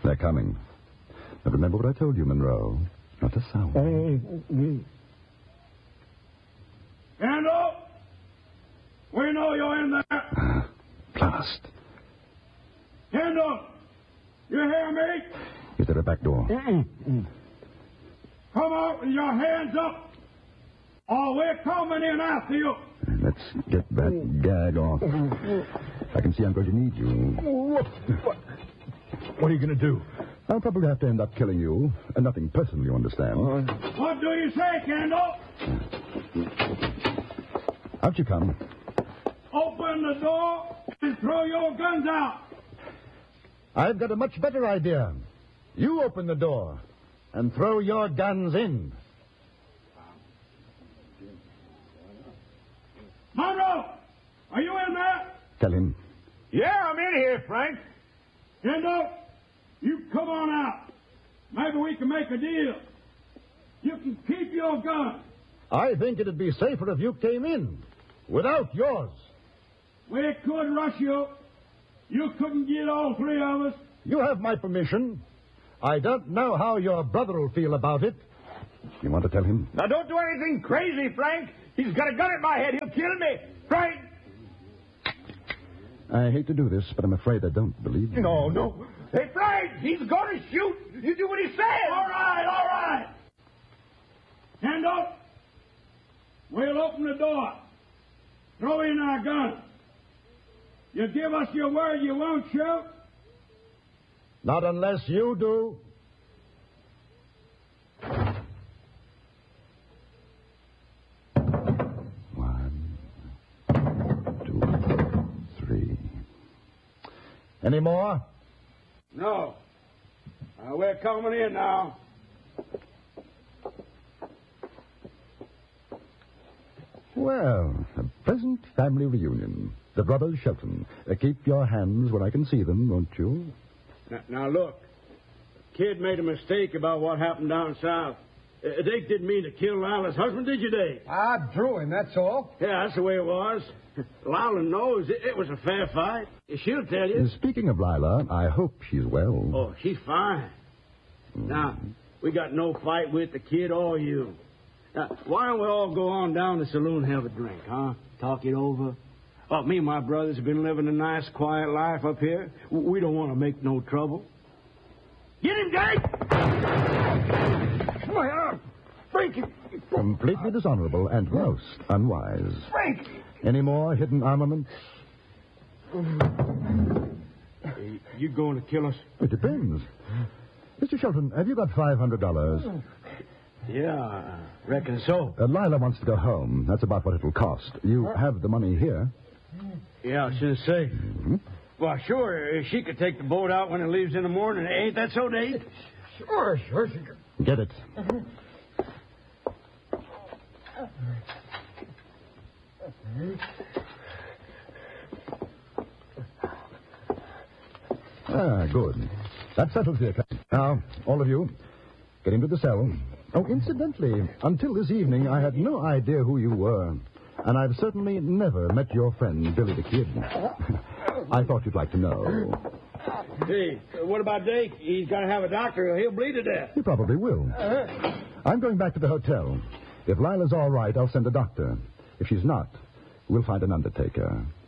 They're coming. But remember what I told you, Monroe. Not a sound. Handle! We know you're in there. Blast. Handle! You hear me? Is there a back door? Come out with your hands up, or we're coming in after you. Let's get that gag off. I can see I'm going to need you. What are you going to do? I'll probably have to end up killing you. And nothing personal, you understand. What do you say, Kendall? Out you come. Open the door and throw your guns out. I've got a much better idea. You open the door and throw your guns in. Monroe, are you in there? Tell him. Yeah, I'm in here, Frank. Kendall, you come on out. Maybe we can make a deal. You can keep your gun. I think it'd be safer if you came in without yours. We could rush you. You couldn't get all three of us. You have my permission. I don't know how your brother will feel about it. You want to tell him? Now, don't do anything crazy, Frank. He's got a gun at my head. He'll kill me. Frank! I hate to do this, but I'm afraid I don't believe you. No. Hey, Frank, he's going to shoot. You do what he says. All right. Kendall, we'll open the door. Throw in our guns. You give us your word you won't shoot? Not unless you do. One, two, three. Any more? No. We're coming in now. Well, a pleasant family reunion. The brothers Shelton. Keep your hands where I can see them, won't you? Now look. Kid made a mistake about what happened down south. Dake didn't mean to kill Lila's husband, did you, Dake? I drew him, that's all. Yeah, that's the way it was. Lila knows it was a fair fight. She'll tell you. Speaking of Lila, I hope she's well. Oh, she's fine. Now, we got no fight with the kid or you. Now, why don't we all go on down to the saloon and have a drink, huh? Talk it over. Well, me and my brothers have been living a nice, quiet life up here. We don't want to make no trouble. Get him, Dake! My arm! Frank! Completely dishonorable and most unwise. Frank! Any more hidden armaments? You going to kill us? It depends. Mr. Shelton, have you got $500? Yeah, I reckon so. Lila wants to go home. That's about what it'll cost. You have the money here. Yeah, I should say. Mm-hmm. Well, sure, if she could take the boat out when it leaves in the morning. Ain't that so, Dave? Sure, she could. Get it. Good. That settles the account. Now, all of you, get into the cell. Oh, incidentally, until this evening, I had no idea who you were. And I've certainly never met your friend, Billy the Kid. I thought you'd like to know. Hey, what about Dake? He's got to have a doctor or he'll bleed to death. He probably will. I'm going back to the hotel. If Lila's all right, I'll send a doctor. If she's not, we'll find an undertaker.